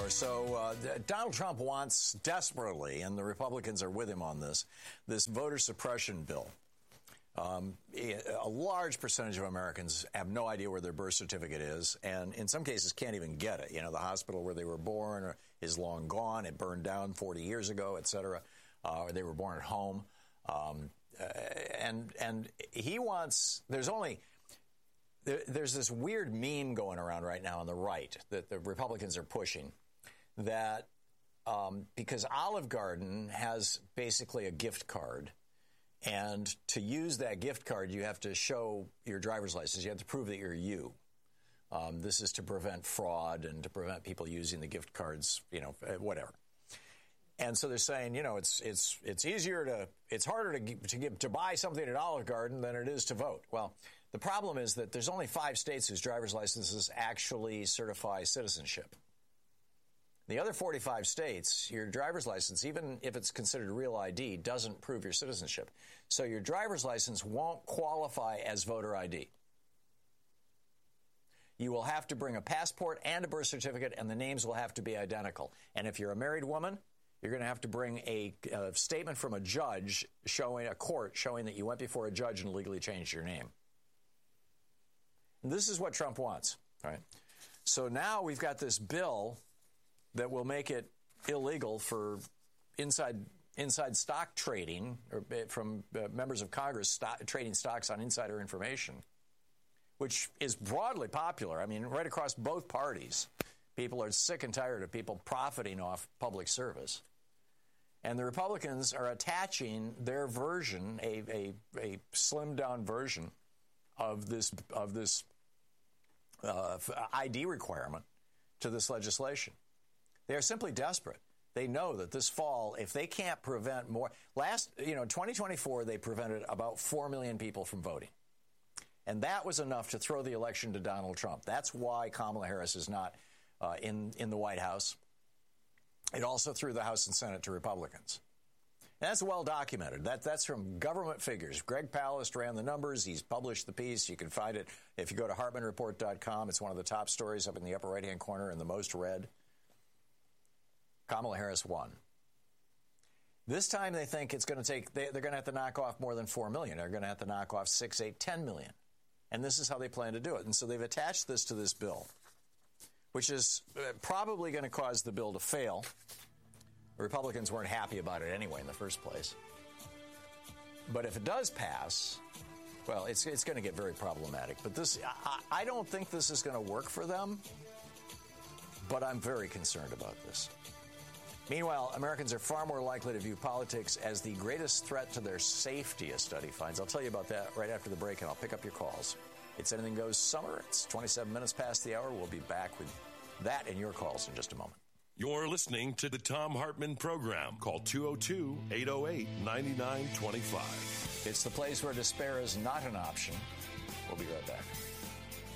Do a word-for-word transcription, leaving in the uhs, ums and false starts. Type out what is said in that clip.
hour. So uh, Donald Trump wants desperately, and the Republicans are with him on this, this voter suppression bill. Um, a large percentage of Americans have no idea where their birth certificate is, and in some cases can't even get it. You know, the hospital where they were born is long gone. It burned down forty years ago, et cetera. Uh, or they were born at home. Um, uh, and and he wants, there's only... There's this weird meme going around right now on the right that the Republicans are pushing that um, because Olive Garden has basically a gift card, and to use that gift card, you have to show your driver's license. You have to prove that you're you. Um, this is to prevent fraud and to prevent people using the gift cards, you know, whatever. And so they're saying, you know, it's it's it's easier to it's harder to to give, to buy something at Olive Garden than it is to vote. Well, the problem is that there's only five states whose driver's licenses actually certify citizenship. The other forty-five states, your driver's license, even if it's considered real I D, doesn't prove your citizenship. So your driver's license won't qualify as voter I D. You will have to bring a passport and a birth certificate, and the names will have to be identical. And if you're a married woman, you're going to have to bring a, a statement from a judge showing a court showing that you went before a judge and legally changed your name. And this is what Trump wants. All right. So now we've got this bill that will make it illegal for inside inside stock trading or from uh, members of Congress stock, trading stocks on insider information, which is broadly popular. I mean, right across both parties. People are sick and tired of people profiting off public service. And the Republicans are attaching their version, a, a, a slimmed-down version of this of this uh, I D requirement to this legislation. They are simply desperate. They know that this fall, if they can't prevent more... Last, you know, in twenty twenty-four, they prevented about four million people from voting. And that was enough to throw the election to Donald Trump. That's why Kamala Harris is not... Uh, in, in the White House. It also threw the House and Senate to Republicans. And that's well documented. That, that's from government figures. Greg Palast ran the numbers. He's published the piece. You can find it if you go to Hartman Report dot com. It's one of the top stories up in the upper right-hand corner and the most read. Kamala Harris won. This time they think it's going to take, they, they're going to have to knock off more than four million. They're going to have to knock off six, eight, ten million. And this is how they plan to do it. And so they've attached this to this bill, which is probably going to cause the bill to fail. The Republicans weren't happy about it anyway in the first place. But if it does pass, well, it's it's going to get very problematic. But this, I, I don't think this is going to work for them, but I'm very concerned about this. Meanwhile, Americans are far more likely to view politics as the greatest threat to their safety, a study finds. I'll tell you about that right after the break, and I'll pick up your calls. It's Anything Goes Summer. It's twenty-seven minutes past the hour. We'll be back with that and your calls in just a moment. You're listening to the Thom Hartmann Program. Call two oh two, eight oh eight, nine nine two five. It's the place where despair is not an option. We'll be right back.